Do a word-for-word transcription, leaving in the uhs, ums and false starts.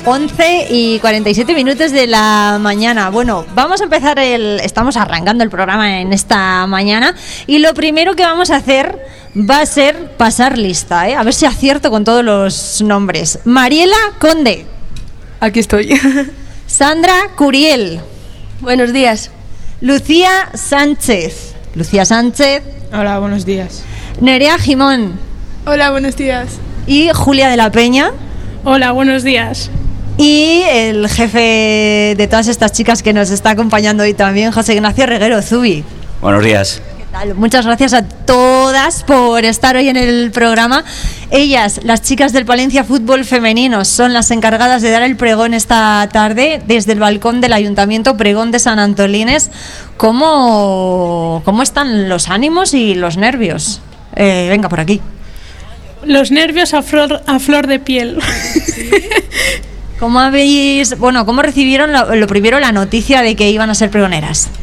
once y cuarenta y siete minutos de la mañana. Bueno, vamos a empezar el... Estamos arrancando el programa en esta mañana y lo primero que vamos a hacer va a ser pasar lista, ¿eh? A ver si acierto con todos los nombres. Mariela Conde. Aquí estoy. Sandra Curiel. Buenos días. Lucía Sánchez. Lucía Sánchez. Hola, buenos días. Nerea Jimón. Hola, buenos días. Y Julia de la Peña. Hola, buenos días. Y el jefe de todas estas chicas que nos está acompañando hoy también, José Ignacio Reguero, Zubi. Buenos días. ¿Qué tal? Muchas gracias a todas por estar hoy en el programa. Ellas, las chicas del Palencia Fútbol Femenino, son las encargadas de dar el pregón esta tarde desde el balcón del Ayuntamiento, pregón de San Antolines. ¿Cómo, cómo están los ánimos y los nervios? Eh, venga, por aquí. Los nervios a flor, a flor de piel. ¿Cómo habéis, bueno, cómo recibieron lo, lo primero la noticia de que iban a ser pregoneras?